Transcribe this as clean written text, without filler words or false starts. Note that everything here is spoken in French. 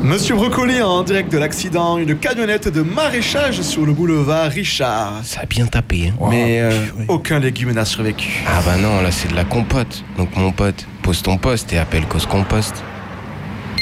Monsieur Brocoli, en direct de l'accident, une camionnette de maraîchage sur le boulevard Richard. Ça a bien tapé, hein. Mais aucun légume n'a survécu. Ah bah non, là c'est de la compote. Donc mon pote, pose ton poste et appelle Cause Compost.